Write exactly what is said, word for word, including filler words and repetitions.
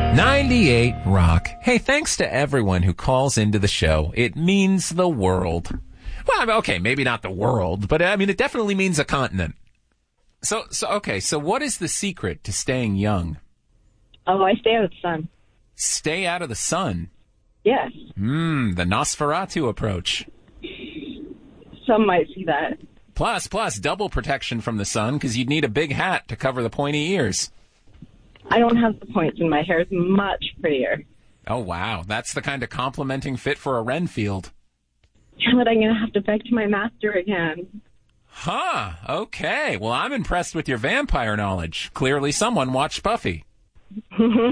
ninety-eight Rock. Hey, thanks to everyone who calls into the show. It means the world. Well, I mean, okay, maybe not the world, but I mean, it definitely means a continent. So, so okay, so what is the secret to staying young? Oh, I stay out of the sun. Stay out of the sun? Yes. Hmm, the Nosferatu approach. Some might see that. Plus, plus, double protection from the sun, because you'd need a big hat to cover the pointy ears. I don't have the points, and my hair is much prettier. Oh, wow. That's the kind of complimenting fit for a Renfield. Yeah, but I'm going to have to beg to my master again. Huh. Okay. Well, I'm impressed with your vampire knowledge. Clearly someone watched Buffy.